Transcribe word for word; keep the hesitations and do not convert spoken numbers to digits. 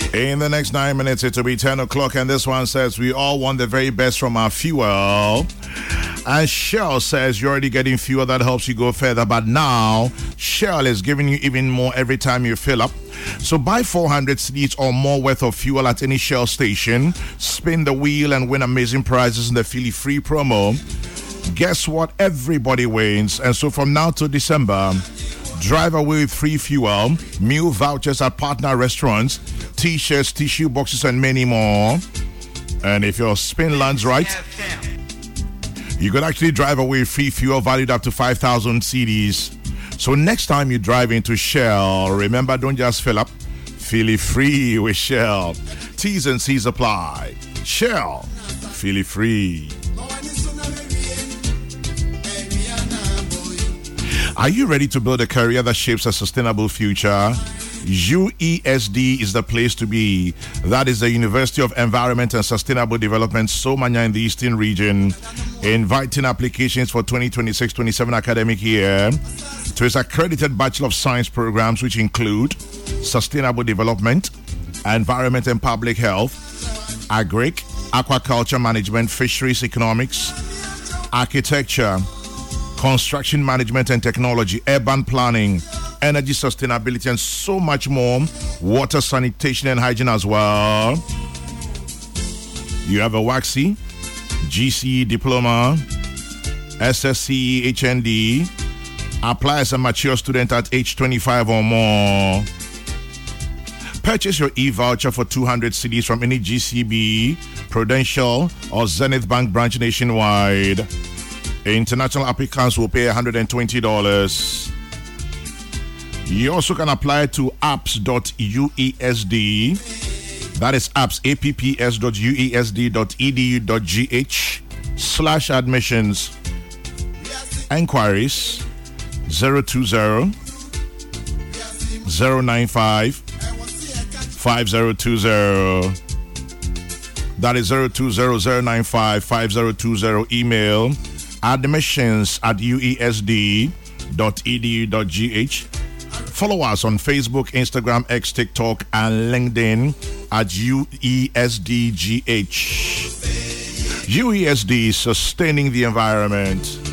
In the next nine minutes, it will be ten o'clock, and this one says we all want the very best from our fuel. And Shell says you're already getting fuel that helps you go further, but now Shell is giving you even more every time you fill up. So buy four hundred cedis or more worth of fuel at any Shell station, spin the wheel and win amazing prizes in the Feel Free promo. Guess what? Everybody wins. And so from now to December, drive away with free fuel, meal vouchers at partner restaurants, t-shirts, tissue boxes, and many more. And if your spin lands right, you could actually drive away with free fuel valued up to five thousand cedis. So next time you drive into Shell, remember, don't just fill up, feel free with Shell. T's and C's apply. Shell, feel free. Are you ready to build a career that shapes a sustainable future? U E S D is the place to be. That is the University of Environment and Sustainable Development, Somanya in the Eastern Region, inviting applications for twenty twenty-six twenty-seven academic year to its accredited Bachelor of Science programs, which include Sustainable Development, Environment and Public Health, Agric, Aquaculture Management, Fisheries Economics, Architecture, Construction Management and Technology, Urban Planning, Energy Sustainability, and so much more. Water, Sanitation and Hygiene as well. You have a W A C C, G C E Diploma, S S C E, H N D. Apply as a mature student at age twenty-five or more. Purchase your e-voucher for two hundred cedis from any G C B, Prudential, or Zenith Bank branch nationwide. International applicants will pay one hundred twenty dollars. You also can apply to apps dot U E S D. That is apps, apps dot U E S D dot E D U dot G H slash admissions. Enquiries zero two zero, zero nine five, five zero two zero. That is zero two zero, zero nine five, five zero two zero. Email admissions at U E S D dot E D U dot G H. Follow us on Facebook, Instagram, X, TikTok, and LinkedIn at U E S D G H. U E S D, sustaining the environment.